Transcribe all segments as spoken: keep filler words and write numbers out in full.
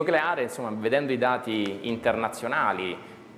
nucleare, insomma, vedendo i dati internazionali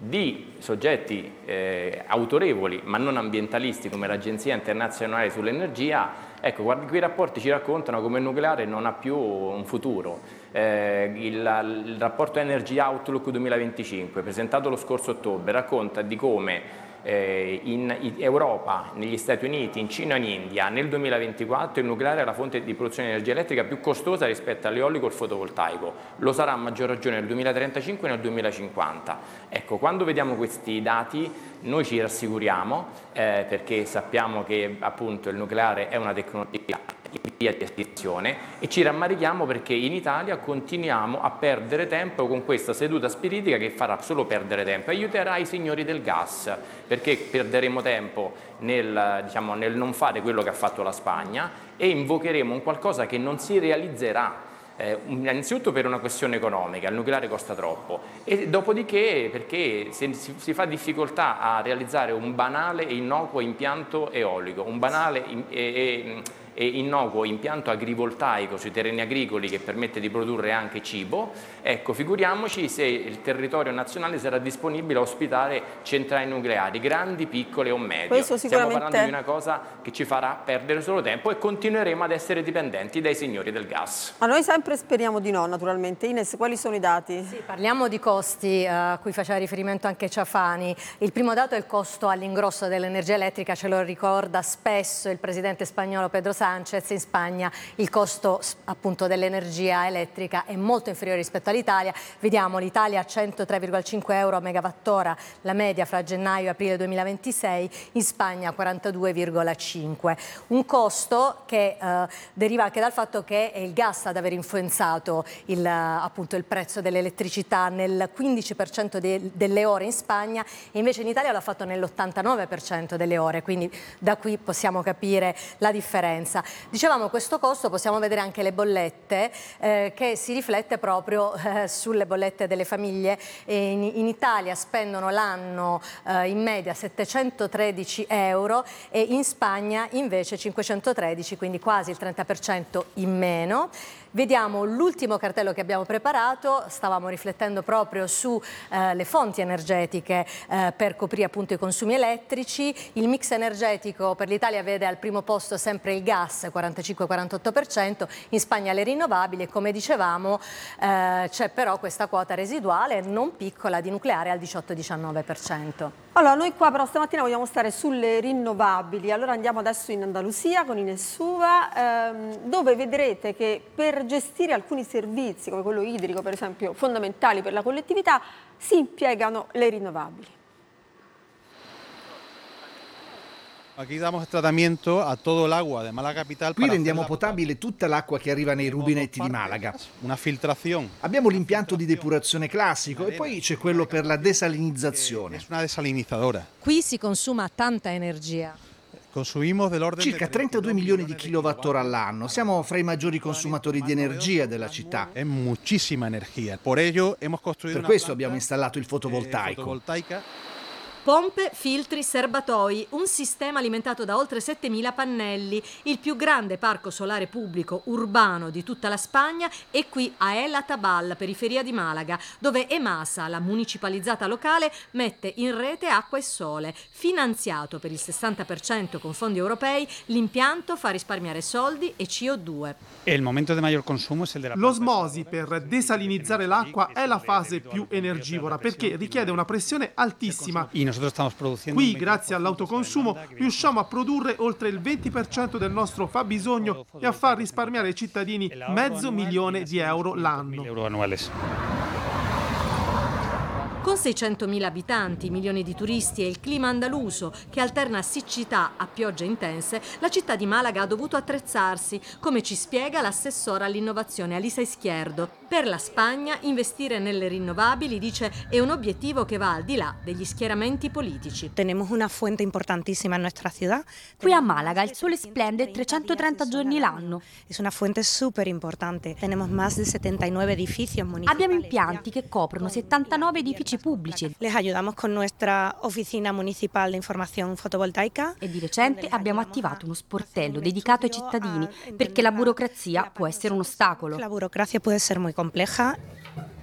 di soggetti eh, autorevoli ma non ambientalisti come l'Agenzia Internazionale sull'Energia, ecco, guardi, quei rapporti ci raccontano come il nucleare non ha più un futuro. Eh, il, il rapporto Energy Outlook duemilaventicinque, presentato lo scorso ottobre, racconta di come Eh, in, in Europa, negli Stati Uniti, in Cina e in India nel duemilaventiquattro il nucleare è la fonte di produzione di energia elettrica più costosa rispetto all'eolico e al fotovoltaico. Lo sarà a maggior ragione nel duemilatrentacinque e nel duemilacinquanta. Ecco, quando vediamo questi dati noi ci rassicuriamo eh, perché sappiamo che appunto il nucleare è una tecnologia in via di estinzione e ci rammarichiamo perché in Italia continuiamo a perdere tempo con questa seduta spiritica che farà solo perdere tempo, aiuterà i signori del gas perché perderemo tempo nel, diciamo, nel non fare quello che ha fatto la Spagna e invocheremo un qualcosa che non si realizzerà. Eh, innanzitutto per una questione economica, il nucleare costa troppo e dopodiché perché se si, si fa difficoltà a realizzare un banale e innocuo impianto eolico, un banale e, e, e innocuo impianto agrivoltaico sui terreni agricoli che permette di produrre anche cibo, ecco, figuriamoci se il territorio nazionale sarà disponibile a ospitare centrali nucleari, grandi, piccole o medie. Questo sicuramente... Stiamo parlando di una cosa che ci farà perdere solo tempo e continueremo ad essere dipendenti dai signori del gas. Ma noi sempre speriamo di no, naturalmente. Ines, quali sono i dati? Sì, parliamo di costi a cui faceva riferimento anche Ciafani. Il primo dato è il costo all'ingrosso dell'energia elettrica, ce lo ricorda spesso il presidente spagnolo Pedro Sánchez. In Spagna il costo appunto dell'energia elettrica è molto inferiore rispetto all'Italia. Vediamo l'Italia a centotré virgola cinque euro a megawattora, la media fra gennaio e aprile duemilaventisei, in Spagna quarantadue virgola cinque. Un costo che eh, deriva anche dal fatto che è il gas ad aver influenzato influenzato il, appunto, il prezzo dell'elettricità nel quindici per cento de, delle ore in Spagna e invece in Italia l'ha fatto nell'ottantanove per cento delle ore, quindi da qui possiamo capire la differenza. Dicevamo, questo costo possiamo vedere anche le bollette eh, che si riflette proprio eh, sulle bollette delle famiglie. E in, in Italia spendono l'anno eh, in media settecentotredici euro e in Spagna invece cinquecentotredici, quindi quasi il trenta per cento in meno. Vediamo l'ultimo cartello che abbiamo preparato, stavamo riflettendo proprio sulle eh, fonti energetiche eh, per coprire appunto i consumi elettrici. Il mix energetico per l'Italia vede al primo posto sempre il gas, quarantacinque quarantotto per cento, in Spagna le rinnovabili e come dicevamo eh, c'è però questa quota residuale non piccola di nucleare al diciotto diciannove per cento. Allora, noi qua però stamattina vogliamo stare sulle rinnovabili, allora andiamo adesso in Andalusia con Ines Uva, ehm, dove vedrete che per gestire alcuni servizi, come quello idrico per esempio, fondamentali per la collettività, si impiegano le rinnovabili. Qui damos tratamiento a todo el agua de Málaga capital. Qui rendiamo potabile tutta l'acqua che arriva nei rubinetti di Malaga. Una filtrazione. Abbiamo l'impianto di depurazione classico e poi c'è quello per la desalinizzazione. È una desalinizzadora. Qui si consuma tanta energia. Circa trentadue milioni di kilowattora all'anno. Siamo fra i maggiori consumatori di energia della città. È moltissima energia. Per questo abbiamo installato il fotovoltaico. Pompe, filtri, serbatoi, un sistema alimentato da oltre settemila pannelli, il più grande parco solare pubblico urbano di tutta la Spagna è qui a El Atabal, periferia di Malaga, dove Emasa, la municipalizzata locale, mette in rete acqua e sole. Finanziato per il sessanta per cento con fondi europei, l'impianto fa risparmiare soldi e C O due. L'osmosi per desalinizzare l'acqua è la fase più energivora perché richiede una pressione altissima. Qui, grazie all'autoconsumo, riusciamo a produrre oltre il venti per cento del nostro fabbisogno e a far risparmiare ai cittadini mezzo milione di euro l'anno. Con seicentomila abitanti, milioni di turisti e il clima andaluso che alterna siccità a piogge intense, la città di Malaga ha dovuto attrezzarsi, come ci spiega l'assessora all'innovazione Alisa Izquierdo. Per la Spagna investire nelle rinnovabili, dice, è un obiettivo che va al di là degli schieramenti politici. Tenemos una fuente importantissima in nostra città. Qui a Malaga il sole splende trecentotrenta giorni l'anno. È una fonte super importante. Tenemos más de settantanove edificios municipali. Abbiamo impianti che coprono settantanove edifici pubblici. Les ayudamos con nuestra oficina municipal de información fotovoltaica. E di recente abbiamo attivato uno sportello dedicato ai cittadini perché la burocrazia può essere un ostacolo. La burocrazia può essere molto compleja.